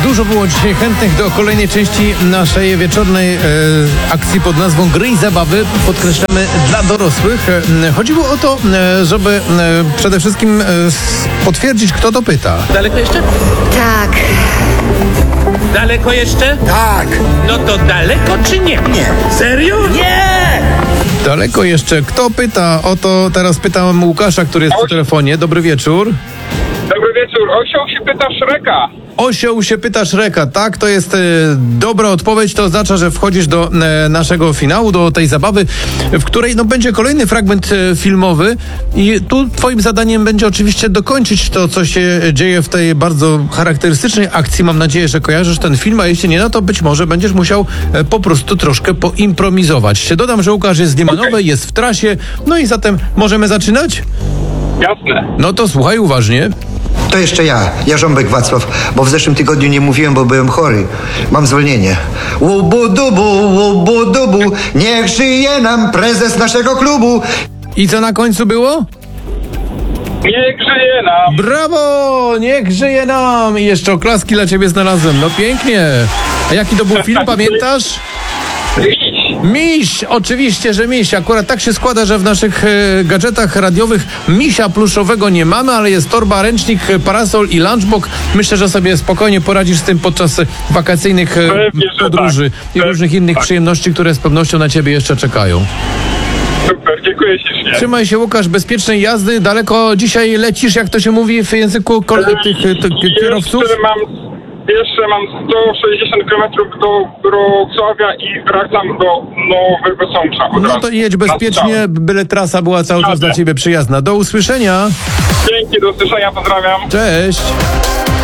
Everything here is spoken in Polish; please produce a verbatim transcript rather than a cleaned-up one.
Dużo było dzisiaj chętnych do kolejnej części naszej wieczornej e, akcji pod nazwą Gry i Zabawy. Podkreślamy dla dorosłych. E, chodziło o to, e, żeby e, przede wszystkim e, potwierdzić, kto to pyta. Daleko jeszcze? Tak. Daleko jeszcze? Tak. No to daleko czy nie? Nie. Serio? Nie! Daleko jeszcze. Kto pyta? O to teraz pytam Łukasza, który jest przy telefonie. Dobry wieczór. Dobry wieczór. Osioł się pyta Szreka. Osioł się pyta Szreka, tak? To jest e, dobra odpowiedź, to oznacza, że wchodzisz do e, naszego finału, do tej zabawy, w której no, będzie kolejny fragment e, filmowy i tu twoim zadaniem będzie oczywiście dokończyć to, co się dzieje w tej bardzo charakterystycznej akcji. Mam nadzieję, że kojarzysz ten film, a jeśli nie, no to być może będziesz musiał e, po prostu troszkę poimprowizować. Dodam, że Łukasz jest z Liemanowej, Okay. jest w trasie, no i zatem możemy zaczynać? Jasne. No to słuchaj uważnie. To jeszcze ja, Jarząbek Wacław, bo w zeszłym tygodniu nie mówiłem, bo byłem chory. Mam zwolnienie. Łubu-dubu, łubu-dubu, niech żyje nam prezes naszego klubu. I co na końcu było? Niech żyje nam. Brawo! Niech żyje nam! I jeszcze oklaski dla ciebie znalazłem. No pięknie. A jaki to był film, pamiętasz? Miś! Oczywiście, że miś. Akurat tak się składa, że w naszych e, gadżetach radiowych misia pluszowego nie mamy, ale jest torba, ręcznik, parasol i lunchbox. Myślę, że sobie spokojnie poradzisz z tym podczas wakacyjnych e, Pewnie, że podróży tak. i Pewnie, różnych innych tak. przyjemności, które z pewnością na ciebie jeszcze czekają. Super, dziękuję ślicznie. Trzymaj się, Łukasz, bezpiecznej jazdy. Daleko dzisiaj lecisz, jak to się mówi w języku kol- tych, tych, tych kierowców? Jeszcze mam, jeszcze mam sto sześćdziesiąt kilometrów do Wrocławia i wracam do Nowego Sącza. od No razu. to jedź Na bezpiecznie, strzał. byle trasa była cały czas Jadę. dla ciebie przyjazna. Do usłyszenia. Dzięki, do usłyszenia, pozdrawiam. Cześć.